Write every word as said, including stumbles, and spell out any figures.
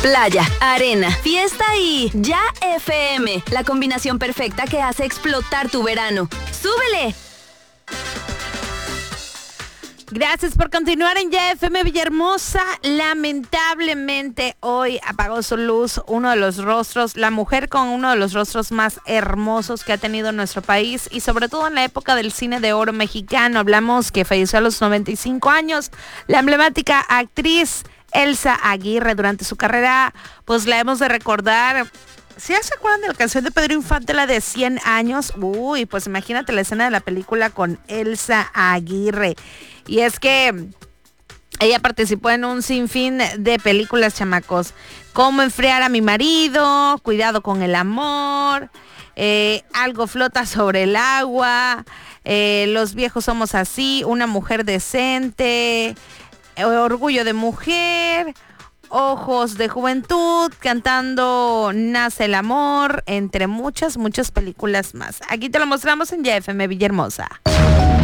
Playa, arena, fiesta y Ya F M, la combinación perfecta que hace explotar tu verano. ¡Súbele! Gracias por continuar en Ya F M Villahermosa. Lamentablemente hoy apagó su luz uno de los rostros, la mujer con uno de los rostros más hermosos que ha tenido nuestro país y sobre todo en la época del cine de oro mexicano. Hablamos que falleció a los noventa y cinco años, la emblemática actriz Elsa Aguirre. Durante su carrera, pues la hemos de recordar. ¿Sí se acuerdan de la canción de Pedro Infante, la de cien años? Uy, pues imagínate la escena de la película con Elsa Aguirre. Y es que ella participó en un sinfín de películas, chamacos. Cómo enfriar a mi marido, Cuidado con el amor, eh, Algo flota sobre el agua, eh, Los viejos somos así, Una mujer decente, Orgullo de mujer, Ojos de juventud, Cantando nace el amor, entre muchas, muchas películas más. Aquí te lo mostramos en Ya F M Villahermosa.